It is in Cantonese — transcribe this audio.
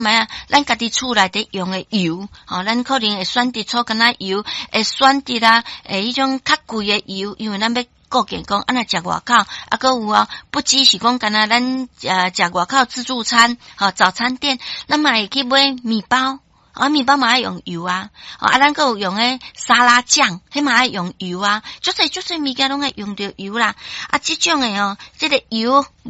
买啊，咱家己厝内底用的油，咱可能会选择粗橄榄油，会选择迄种较贵的油，因为咱要顾健康，那食外口，还有不只是讲干那咱食外口自助餐，早餐店，咱嘛会去买面包。面包嘛爱用油咱还有用沙拉酱，迄嘛爱用油就是物件拢爱用到油啦。这种这个油